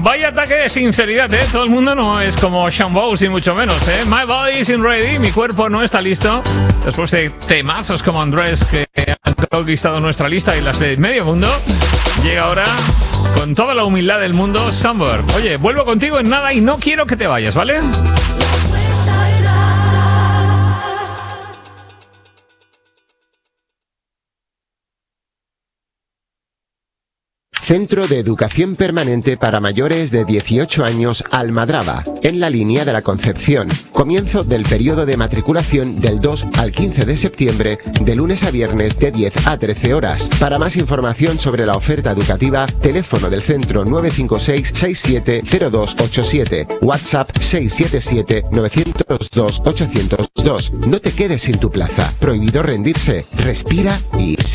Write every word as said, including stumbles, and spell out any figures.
Vaya ataque de sinceridad, ¿eh? Todo el mundo no es como Sean Bowles y mucho menos, ¿eh? My body isn't ready, mi cuerpo no está listo. Después de temazos como Andrés que han conquistado nuestra lista y las de medio mundo, llega ahora con toda la humildad del mundo Somewhere. Oye, vuelvo contigo en nada y no quiero que te vayas, ¿vale? Centro de Educación Permanente para Mayores de dieciocho años Almadraba, en la línea de la Concepción. Comienzo del periodo de matriculación del dos al quince de septiembre, de lunes a viernes de diez a trece horas. Para más información sobre la oferta educativa, teléfono del centro nueve cinco seis, seis siete cero dos ocho siete, WhatsApp seis siete siete, nueve cero dos, ocho cero dos. No te quedes sin tu plaza. Prohibido rendirse. Respira y